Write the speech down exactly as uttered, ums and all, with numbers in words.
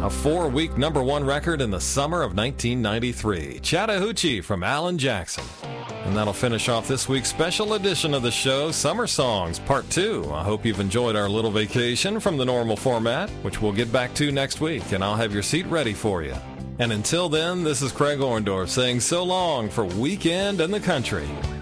a four-week number one record in the summer of nineteen ninety-three. Chattahoochee from Alan Jackson. And that'll finish off this week's special edition of the show, Summer Songs Part two. I hope you've enjoyed our little vacation from the normal format, which we'll get back to next week, and I'll have your seat ready for you. And until then, this is Craig Orndorff saying so long for Weekend in the Country.